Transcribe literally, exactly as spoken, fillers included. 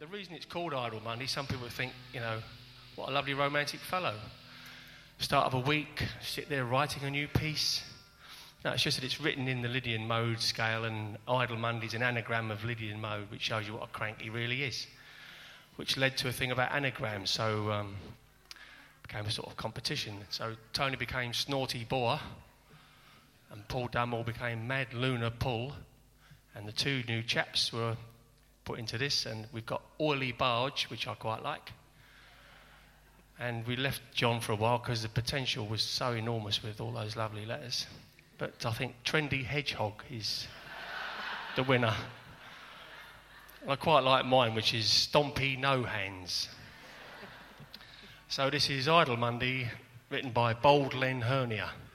the reason it's called Idle Monday, some people think, you know, what a lovely romantic fellow. Start of a week, sit there writing a new piece. No, it's just that it's written in the Lydian mode scale, and Idle Monday's an anagram of Lydian mode, which shows you what a crank he really is, which led to a thing about anagrams, so um, became a sort of competition. So Tony became Snorty Boar, and Paul Dunmore became Mad Lunar Pull, and the two new chaps were put into this, and we've got Oily Barge, which I quite like. And we left John for a while because the potential was so enormous with all those lovely letters. But I think Trendy Hedgehog is the winner. I quite like mine, which is Stompy No Hands. So this is Idle Monday, written by Bold Len Hernia.